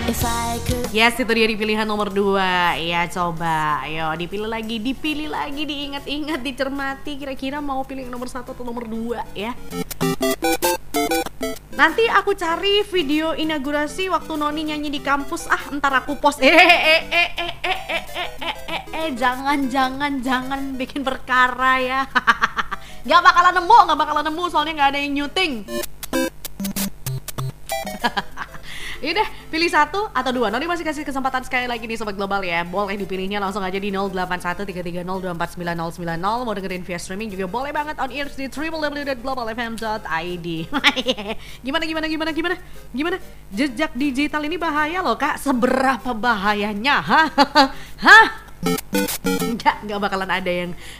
Yes, itu dia di pilihan nomor 2. Ya coba, ayo dipilih lagi, diingat-ingat, dicermati. Kira-kira mau pilih yang nomor 1 atau nomor 2 ya. Nanti aku cari video inaugurasi waktu Noni nyanyi di kampus. Entar aku post. Jangan bikin perkara ya. Gak bakalan nemu, soalnya gak ada yang nyuting. Yaudah, pilih 1 atau 2. Noni masih kasih kesempatan sekali lagi nih Sobat Global ya. Boleh dipilihnya langsung aja di 081330249090. Mau dengerin via streaming juga boleh banget on ears di www.globalfm.id. Gimana? Jejak digital ini bahaya loh Kak. Seberapa bahayanya? Hah? Enggak bakalan ada yang